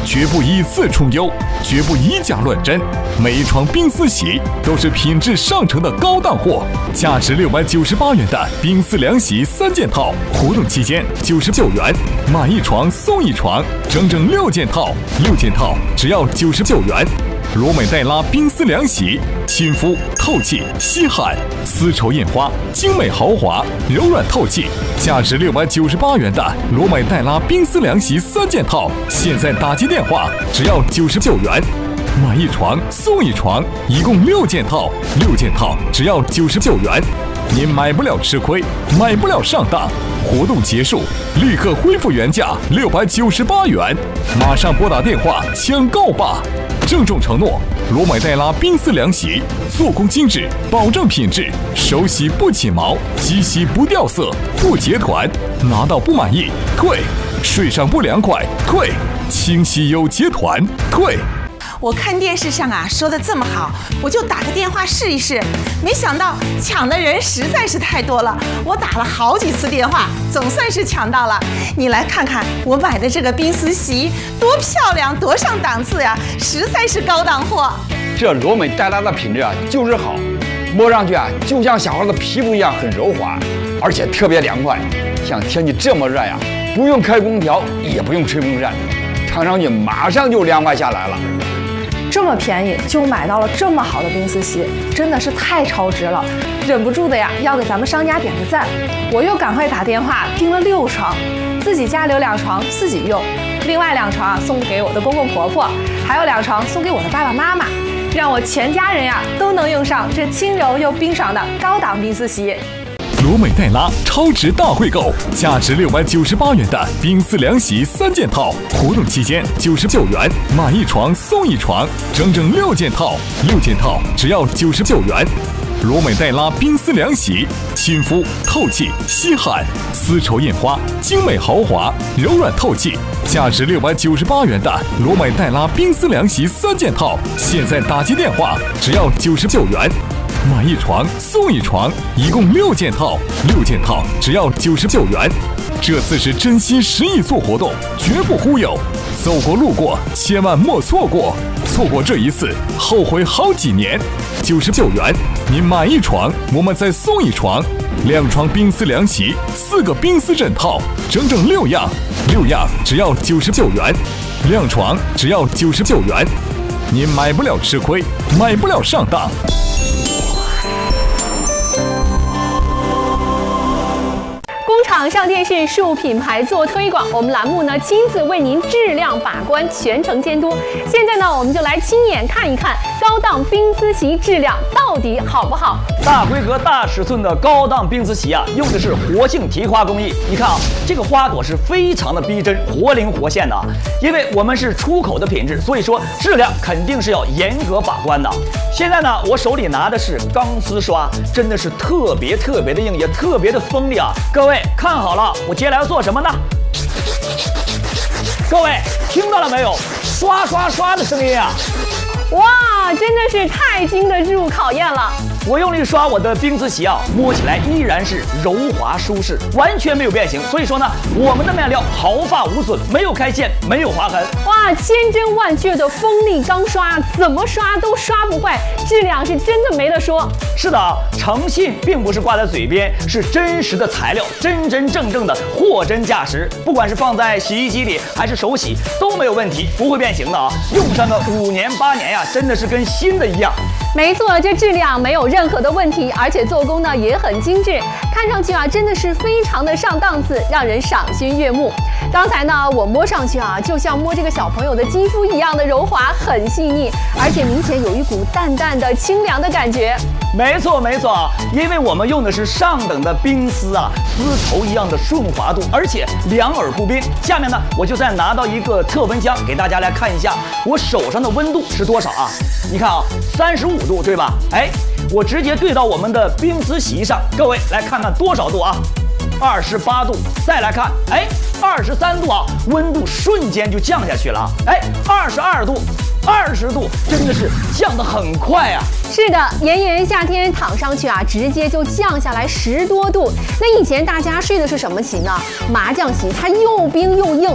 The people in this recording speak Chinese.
绝不以次充优，绝不以假乱真。每一床冰丝席都是品质上乘的高档货，价值698元的冰丝凉席3件套，活动期间99元，买一床送一床，整整6件套，6件套只要99元。罗美黛拉冰丝凉席，亲肤透气吸汗，丝绸印花，精美豪华，柔软透气。价值698元的罗美黛拉冰丝凉席3件套，现在打击电话只要99元，买一床送一床，一共6件套，6件套只要99元。您买不了吃亏，买不了上当。活动结束，立刻恢复原价698元，马上拨打电话抢购吧！郑重承诺，罗美黛拉冰丝凉席，做工精致，保证品质，手洗不起毛，机洗不掉色，不结团，拿到不满意退，睡上不凉快退，清洗有结团退。 我看电视上说的这么好，我就打个电话试一试。没想到抢的人实在是太多了，我打了好几次电话，总算是抢到了。你来看看我买的这个冰丝席，多漂亮，多上档次呀，实在是高档货。 这罗美黛拉的品质就是好，摸上去就像小孩的皮肤一样很柔滑，而且特别凉快。像天气这么热不用开空调，也不用吹风扇，躺上去马上就凉快下来了。 这么便宜就买到了这么好的冰丝席，真的是太超值了，忍不住的要给咱们商家点个赞。我又赶快打电话订了6床，自己家留2床自己用，另外2床送给我的公公婆婆，还有2床送给我的爸爸妈妈，让我全家人都能用上这轻柔又冰爽的高档冰丝席。 罗美黛拉超值大汇购，价值698元的冰丝凉席3件套，活动期间99元，买一床送一床，整整6件套，6件套只要99元。罗美黛拉冰丝凉席，亲肤透气吸汗，丝绸印花，精美豪华，柔软透气。价值698元的罗美黛拉冰丝凉席3件套，现在打击电话只要99元。买一床送一床，一共6件套，6件套只要99元。这次是真心实意做活动，绝不忽悠。走过路过，千万莫错过，错过这一次，后悔好几年。99元，您买一床，我们再送一床，2床冰丝凉席，4个冰丝枕套，整整6样，6样只要99元，2床只要99元。您买不了吃亏，买不了上当。 工厂上电视树品牌做推广，我们栏目呢亲自为您质量把关，全程监督。现在呢，我们就来亲眼看一看高档冰丝席质量到底好不好。 大规格、大尺寸的高档冰丝席用的是活性提花工艺。你看这个花朵是非常的逼真，活灵活现的。因为我们是出口的品质，所以说质量肯定是要严格把关的。现在呢，我手里拿的是钢丝刷，真的是特别的硬，也特别的锋利各位看好了，我接下来要做什么呢？各位听到了没有？刷刷刷的声音哇，真的是太经得住考验了。 我用力刷我的冰丝席摸起来依然是柔滑舒适，完全没有变形。所以说呢，我们的面料毫发无损，没有开线，没有划痕。 哇，千真万确的锋利钢刷，怎么刷都刷不坏，质量是真的没得说。 是的诚信并不是挂在嘴边，是真实的材料，真真正正的货真价实。不管是放在洗衣机里还是手洗都没有问题，不会变形的用上个5年8年真的是跟新的一样。 没错，这质量没有任何的问题，而且做工呢也很精致，看上去真的是非常的上档次，让人赏心悦目。刚才呢，我摸上去就像摸这个小朋友的肌肤一样的柔滑，很细腻，而且明显有一股淡淡的清凉的感觉。 没错，因为我们用的是上等的冰丝丝绸一样的顺滑度，而且两耳不冰。下面呢，我就再拿到一个测温枪给大家来看一下我手上的温度是多少你看35度对吧？我直接对到我们的冰丝席上，各位来看看多少度28度，再来看23度温度瞬间就降下去了22度20度，真的是降得很快是的，炎炎夏天躺上去直接就降下来10多度。那以前大家睡的是什么席呢？麻将席，它又冰又硬，